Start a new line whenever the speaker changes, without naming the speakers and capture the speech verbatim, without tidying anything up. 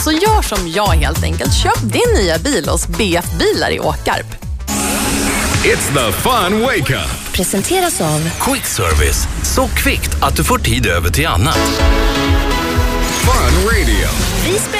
Så gör som jag helt enkelt. Köp din nya bil hos B F Bilar i Åkarp.
It's the fun wake up.
Presenteras av
Quick Service. Så kvickt att du får tid över till annat.
Fun Radio.
Vi